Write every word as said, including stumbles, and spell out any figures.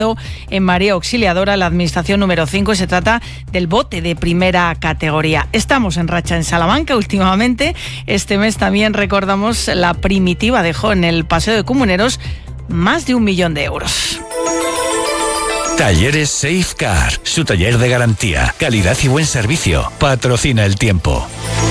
en Marea Auxiliadora, la administración número cinco, y se trata del bote de primera categoría. Estamos en racha en Salamanca últimamente. Este mes también recordamos la Primitiva dejó en el Paseo de Comuneros más de un millón de euros. Talleres Safecar, su taller de garantía, calidad y buen servicio. Patrocina El Tiempo.